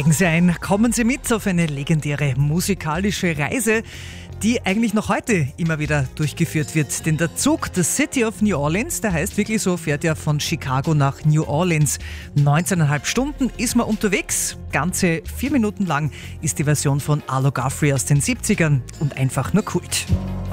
Steigen Sie ein, kommen Sie mit auf eine legendäre musikalische Reise, die eigentlich noch heute immer wieder durchgeführt wird. Denn der Zug The City of New Orleans, der heißt wirklich so, fährt ja von Chicago nach New Orleans. 19,5 Stunden ist man unterwegs. Ganze 4 Minuten lang ist die Version von Arlo Guthrie aus den 70ern und einfach nur Kult.